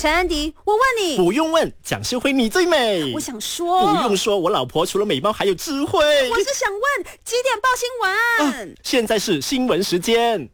陈安迪，我问你， 不用问，蒋秀慧你最美。 我想说， 不用说，我老婆除了美貌还有智慧。 我是想问几点报新闻？ 现在是新闻时间。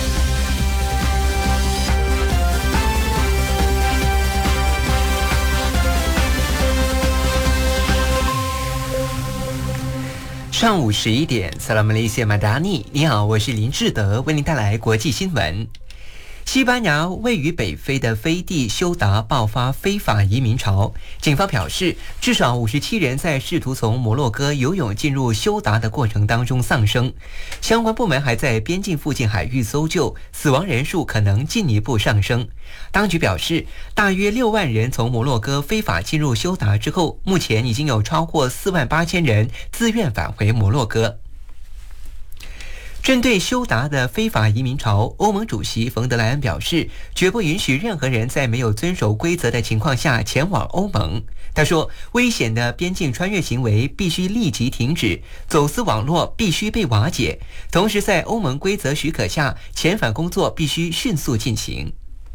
上午11点 Salam Malaysia Madani， 你好，我是林志德，为您带来国际新闻。西班牙位于北非的飞地休达爆发非法移民潮，警方表示，至少57人在试图从摩洛哥游泳进入休达的过程当中丧生。相关部门还在边境附近海域搜救，死亡人数可能进一步上升。当局表示，大约6万人从摩洛哥非法进入休达之后，目前已经有超过4万8千人自愿返回摩洛哥。针对休达的非法移民潮，欧盟主席冯德莱恩表示，绝不允许任何人在没有遵守规则的情况下前往欧盟。他说，危险的边境穿越行为必须立即停止，走私网络必须被瓦解，同时在欧盟规则许可下，遣返工作必须迅速进行。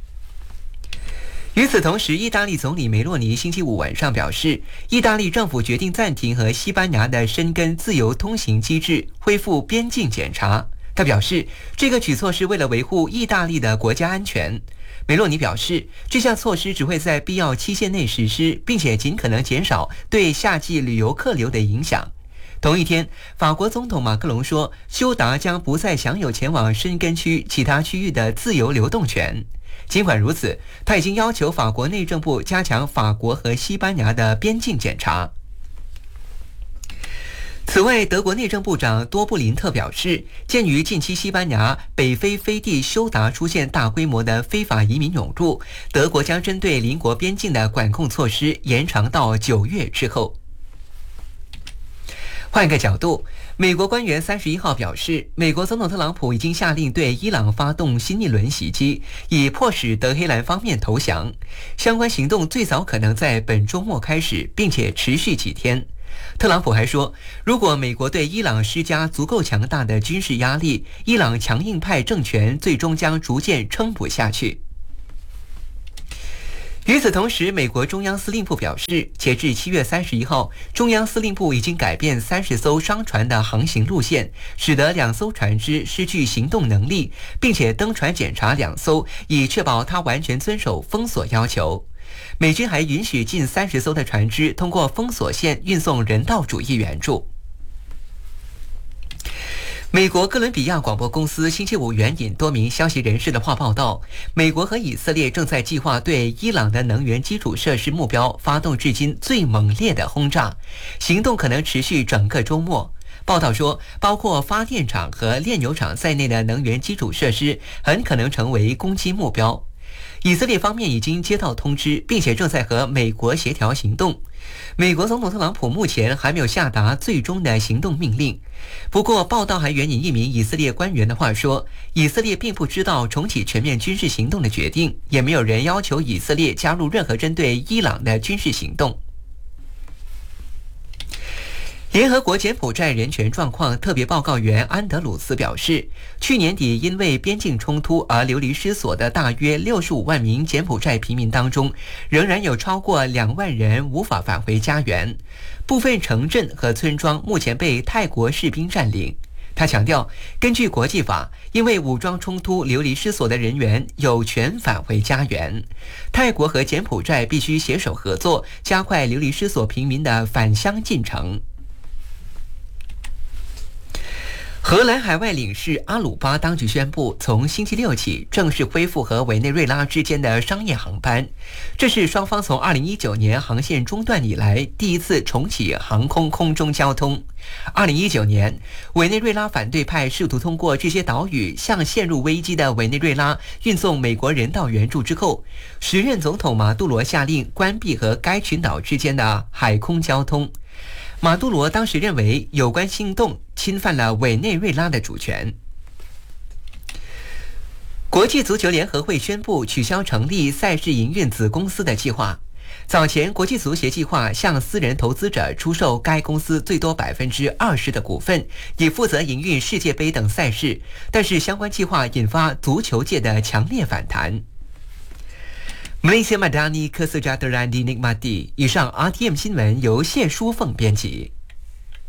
与此同时，意大利总理梅洛尼星期五晚上表示，意大利政府决定暂停和西班牙的申根自由通行机制，恢复边境检查。他表示，这个举措是为了维护意大利的国家安全。梅洛尼表示，这项措施只会在必要期限内实施，并且尽可能减少对夏季旅游客流的影响。同一天，法国总统马克龙说，休达将不再享有前往申根区其他区域的自由流动权。尽管如此，他已经要求法国内政部加强法国和西班牙的边境检查。此外，德国内政部长多布林特表示，鉴于近期西班牙北非飞地休达出现大规模的非法移民涌入，德国将针对邻国边境的管控措施延长到9月之后。换个角度，美国官员31号表示，美国总统特朗普已经下令对伊朗发动新一轮袭击，以迫使德黑兰方面投降。相关行动最早可能在本周末开始，并且持续几天。特朗普还说，如果美国对伊朗施加足够强大的军事压力，伊朗强硬派政权最终将逐渐撑不下去。与此同时，美国中央司令部表示，截至7月31号，中央司令部已经改变30艘商船的航行路线，使得2艘船只失去行动能力，并且登船检查2艘，以确保它完全遵守封锁要求。美军还允许近30艘的船只通过封锁线运送人道主义援助。美国哥伦比亚广播公司星期五援引多名消息人士的话报道，美国和以色列正在计划对伊朗的能源基础设施目标发动至今最猛烈的轰炸，行动可能持续整个周末。报道说，包括发电厂和炼油厂在内的能源基础设施很可能成为攻击目标。以色列方面已经接到通知，并且正在和美国协调行动。美国总统特朗普目前还没有下达最终的行动命令。不过，报道还援引一名以色列官员的话说，以色列并不知道重启全面军事行动的决定，也没有人要求以色列加入任何针对伊朗的军事行动。联合国柬埔寨人权状况特别报告员安德鲁斯表示，去年底因为边境冲突而流离失所的大约65万名柬埔寨平民当中，仍然有超过2万人无法返回家园。部分城镇和村庄目前被泰国士兵占领。他强调，根据国际法，因为武装冲突流离失所的人员有权返回家园。泰国和柬埔寨必须携手合作，加快流离失所平民的返乡进程。荷兰海外领事阿鲁巴当局宣布，从星期六起正式恢复和委内瑞拉之间的商业航班。这是双方从2019年航线中断以来第一次重启航空空中交通。2019年，委内瑞拉反对派试图通过这些岛屿向陷入危机的委内瑞拉运送美国人道援助之后，时任总统马杜罗下令关闭和该群岛之间的海空交通。马杜罗当时认为有关行动侵犯了委内瑞拉的主权。国际足球联合会宣布取消成立赛事营运子公司的计划。早前，国际足协计划向私人投资者出售该公司最多20%的股份，以负责营运世界杯等赛事，但是相关计划引发足球界的强烈反弹。 Malaysia Madani Kesejahteraandinikmati。以上 RTM 新闻由谢淑凤编辑。